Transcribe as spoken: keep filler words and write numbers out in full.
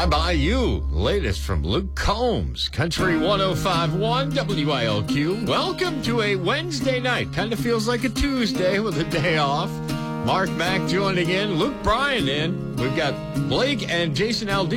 Bye-bye You, latest from Luke Combs, Country one oh five point one W I L Q. Welcome to a Wednesday night. Kind of feels like a Tuesday with a day off. Mark Mack joining in, Luke Bryan in. We've got Blake and Jason Aldean.